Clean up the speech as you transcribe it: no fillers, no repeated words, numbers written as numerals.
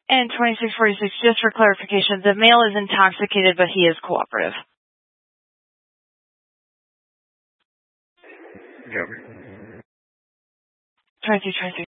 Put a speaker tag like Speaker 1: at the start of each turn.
Speaker 1: And 2646, just for clarification, the male is intoxicated, but he is cooperative.
Speaker 2: Yep.
Speaker 1: 2226,